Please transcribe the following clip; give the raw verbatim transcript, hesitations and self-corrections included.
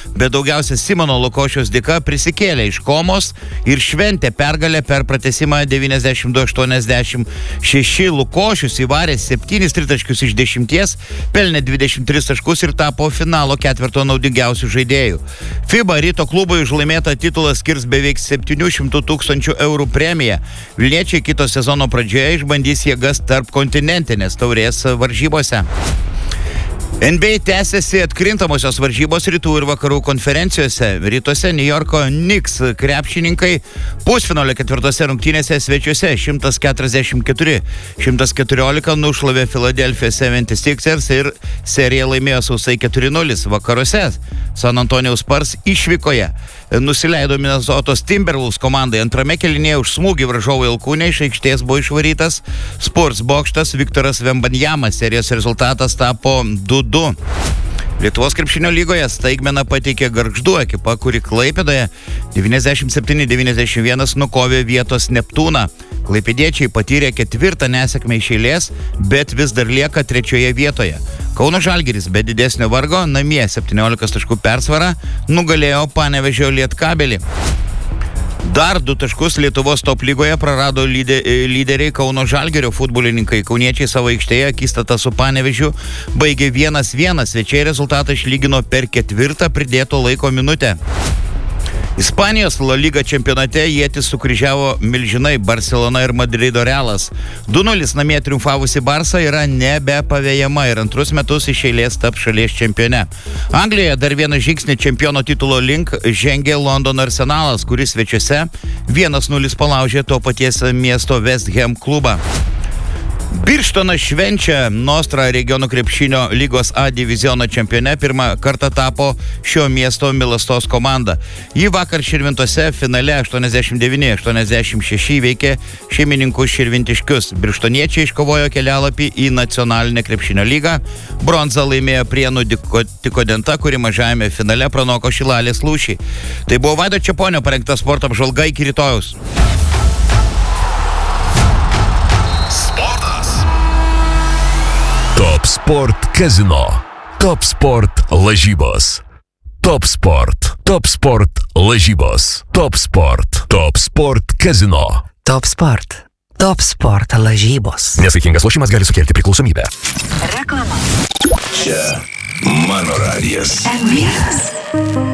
bet daugiausia Simono Lukošiaus dėka prisikėlė iš komos ir šventė pergalę per pratęsimą devyniasdešimt du aštuoniasdešimt šeši. Lukošius įvarė septynis tritaškius iš dešimties, pelnė dvidešimt tris taškus ir tapo finalo ketvirto naudingiausių žaidėjų. FIBA Ryto klubui už laimėtą titulą skirs beveik septynių šimtų tūkstančių eurų premiją. Vilniečiai kito sezono pradžioje išbandys jėgas tarp kontinentinės taurės varžybose. N B A tęsiasi atkrintamosios varžybos rytų ir vakarų konferencijose. Rytuose New Yorko Knicks krepšininkai pusfinalio ketvirtose rungtynėse svečiuose šimtas keturiasdešimt keturi šimtas keturiolika nušlavė Philadelphia seventy-sixers ir seriją laimėjo sausai keturi nulis. Vakaruose San Antonijaus Spurs išvykoje nusileido Minnesotos Timberwolves komandai. Antrame kėlinyje už smūgį varžovų alkūnę iš aikštės buvo išvarytas Spurs bokštas Viktoras Vembanjamas. Serijos rezultatas tapo du du. Lietuvos krepšinio lygoje staigmeną pateikė Gargždų ekipa, kuri Klaipėdoje devyniasdešimt septyni devyniasdešimt vienas nukovė vietos Neptūną. Klaipėdiečiai patyrė ketvirtą nesėkmę iš eilės, bet vis dar lieka trečioje vietoje. Kauno Žalgiris be didesnio vargo namie septyniolikos taškų persvarą nugalėjo Panevėžio Lietkabelį. Dar du taškus Lietuvos top lygoje prarado lyderiai Kauno Žalgirio futbolininkai. Kauniečiai savo aikštėje akistatą su Panevėžiu baigė vienas vienas. Svečiai rezultatą išlygino per ketvirtą pridėto laiko minutę. Ispanijos La Liga čempionate ietis sukryžiavo milžinai Barcelona ir Madrido Realas. du nulis namie triumfavusi Barsa yra nebepavėjama ir antrus metus iš eilės taps šalies čempione. Anglijoje dar vieną žingsnį čempiono titulo link žengė Londono Arsenalas, kuris svečiuose vienas nulis palaužė to paties miesto West Ham klubą. Birštonas švenčia. Nostra regionų krepšinio lygos A diviziono čempione pirmą kartą tapo šio miesto Milastos komanda. Ji vakar Širvintose finale aštuoniasdešimt devyni aštuoniasdešimt šeši įveikė šeimininkus širvintiškius. Birštoniečiai iškovojo kelialapį į nacionalinę krepšinio lygą. Bronzą laimėjo Prienų Tikodenta, kuri mažajame finale pranoko Šilalės Lūšį. Tai buvo Vaido Čeponio parengta sporto apžvalga. Iki rytojaus. Top Sport Casino. Top Sport lažybos. Top Sport. Top Sport lažybos. Top Sport. Top Sport Casino. Top Sport. Top Sport lažybos. Nesaikingas lošimas gali sukelti priklausomybę. Reklama. Čia mano radijas. M vienas.